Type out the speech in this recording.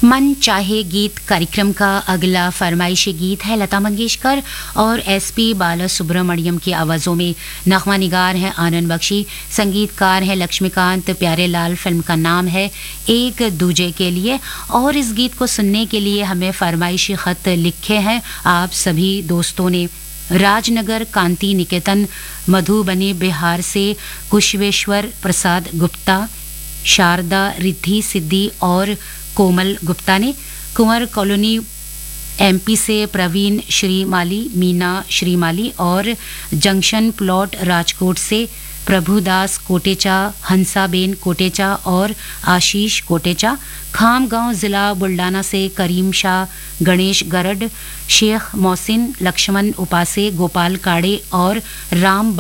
मन चाहे गीत कार्यक्रम का अगला फरमाइशी गीत है लता मंगेशकर और एसपी बालासुब्रमण्यम की आवाज़ों में। नगमा निगार हैं आनंद बख्शी, संगीतकार हैं लक्ष्मीकांत प्यारेलाल। फिल्म का नाम है एक दूजे के लिए। और इस गीत को सुनने के लिए हमें फरमाइशी ख़त लिखे हैं आप सभी दोस्तों ने। राजनगर कांति निकेतन मधुबनी बिहार से कुशवेश्वर प्रसाद गुप्ता, शारदा रिद्धि सिद्धि और कोमल गुप्ता ने। कुंवर कॉलोनी एमपी से प्रवीण श्रीमाली, मीना श्रीमाली और जंक्शन प्लॉट राजकोट से प्रभुदास कोटेचा, हंसाबेन कोटेचा और आशीष कोटेचा। खामगांव जिला बुल्डाना से करीम शाह, गणेश गरड, शेख मोहसिन, लक्ष्मण उपासे, गोपाल काड़े और राम